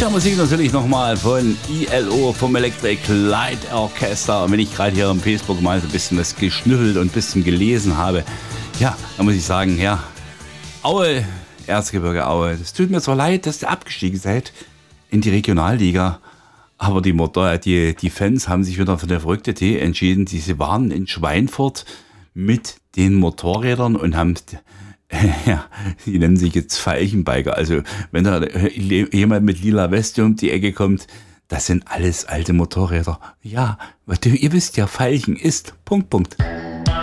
Musik natürlich nochmal von ILO, vom Electric Light Orchestra. Und wenn ich gerade hier am Facebook mal so ein bisschen was geschnüffelt und ein bisschen gelesen habe, ja, dann muss ich sagen, ja, Aue, Erzgebirge Aue, das tut mir so leid, dass ihr abgestiegen seid in die Regionalliga. Aber die Fans haben sich wieder für den verrückte Tee entschieden. Sie waren in Schweinfurt mit den Motorrädern und haben, ja, die nennen sich jetzt Veilchenbiker. Also wenn da jemand mit lila Weste um die Ecke kommt, das sind alles alte Motorräder. Ja, ihr wisst ja, Veilchen ist... Punkt.